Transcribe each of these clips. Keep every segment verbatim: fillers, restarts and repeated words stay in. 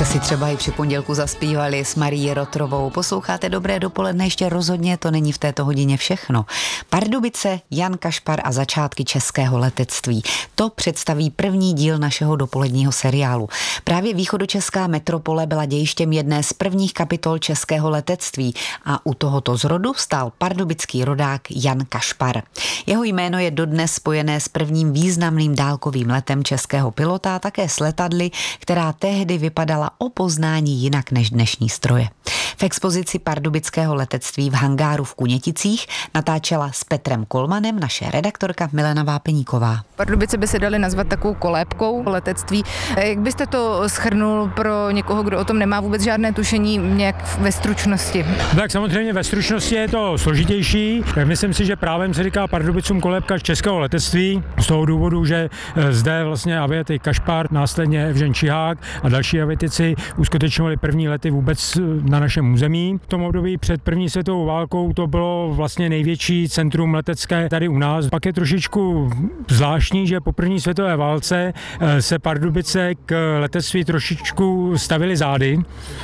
Jste si třeba i při pondělku zaspívali s Marií Rotrovou. Posloucháte Dobré dopoledne, ještě rozhodně to není v této hodině všechno. Pardubice, Jan Kašpar a začátky českého letectví. To představí první díl našeho dopoledního seriálu. Právě východočeská metropole byla dějištěm jedné z prvních kapitol českého letectví a u tohoto zrodu stál pardubický rodák Jan Kašpar. Jeho jméno je dodnes spojené s prvním významným dálkovým letem českého pilota a také s letadly, která tehdy vypadala o poznání jinak než dnešní stroje. V expozici pardubického letectví v hangáru v Kuněticích natáčela s Petrem Kolmanem naše redaktorka Milena Vápeníková. Pardubice by se daly nazvat takovou kolébkou letectví. Jak byste to shrnul pro někoho, kdo o tom nemá vůbec žádné tušení, nějak ve stručnosti? Tak samozřejmě ve stručnosti je to složitější. Myslím si, že právem se říká Pardubicům kolébka českého letectví z toho důvodu, že zde vlastně aviatik Kašpar, následně Evžen Čihák a další aviatici uskutečňovali první lety vůbec na našem území. V tom období před první světovou válkou to bylo vlastně největší centrum letecké tady u nás. Pak je trošičku zvláštní, že po první světové válce se Pardubice k letectví trošičku stavily zády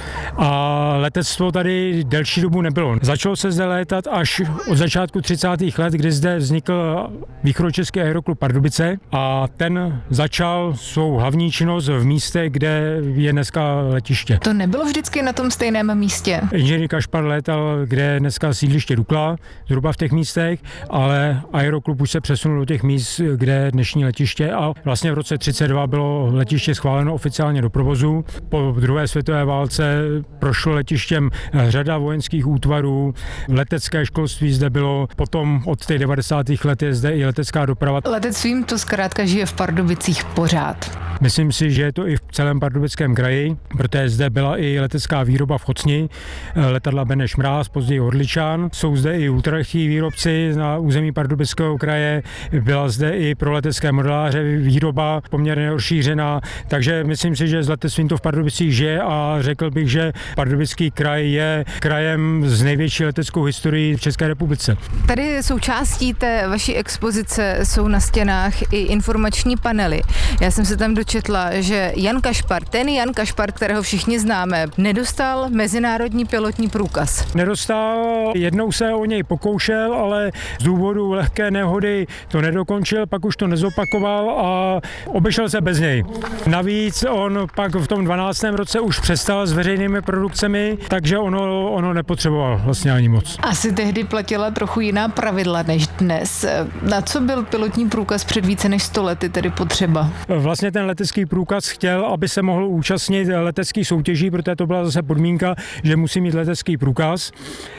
a letectvo tady delší dobu nebylo. Začalo se zde létat až od začátku třicátých let, kdy zde vznikl východočeský aeroklub Pardubice a ten začal svou hlavní činnost v místě, kde je dneska letiště. To nebylo vždycky na tom stejném místě. Inženýr Kašpar létal, kde je dneska sídliště Dukla, zhruba v těch místech, ale aeroklub už se přesunul do těch míst, kde je dnešní letiště a vlastně v roce třicet dva bylo letiště schváleno oficiálně do provozu. Po druhé světové válce prošlo letištěm řada vojenských útvarů, letecké školství zde bylo, potom od těch devadesátých let je zde i letecká doprava. Letectvím to zkrátka žije v Pardubicích pořád. Myslím si, že je to i v celém Pardubickém kraji, protože zde byla i letecká výroba v Chocni, letadla Beneš Mráz, později Orličan. Jsou zde i ultralehký výrobci na území Pardubického kraje, byla zde i pro letecké modeláře výroba poměrně rozšířená, takže myslím si, že s letectvím to v Pardubicích žije a řekl bych, že Pardubický kraj je krajem s největší leteckou historií v České republice. Tady součástí té vaší expozice jsou na stěnách i informační panely. Já jsem se tam dočetla, že Jan Kašpar, ten Jan Kašpar, kterého všichni známe, nedostal mezinárodní pilotní průkaz. Nedostal, jednou se o něj pokoušel, ale z důvodu lehké nehody to nedokončil, pak už to nezopakoval a obešel se bez něj. Navíc on pak v tom dvanáctém roce už přestal s veřejnými produkcemi, takže ono, ono nepotřeboval vlastně ani moc. Asi tehdy platila trochu jiná pravidla než dnes. Na co byl pilotní průkaz před více než sto lety tedy potřeba? Vlastně ten letecký průkaz chtěl, aby se mohl účastnit leteckých soutěží, protože to byla zase podmínka, že musí mít letecký průkaz.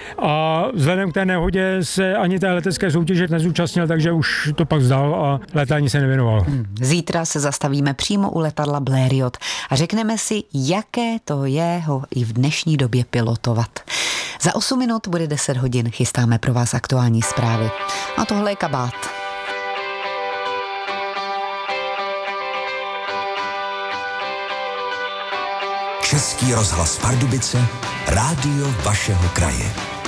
A vzhledem k té nehodě se ani té letecké soutěže nezúčastnil, takže už to pak vzdal a letání se nevěnoval. Zítra se zastavíme přímo u letadla Blériot a řekneme si, jaké to je ho i v dnešní době pilotovat. Za osm minut bude deset hodin, chystáme pro vás aktuální zprávy. A tohle je kabát. Český rozhlas Pardubice, rádio vašeho kraje.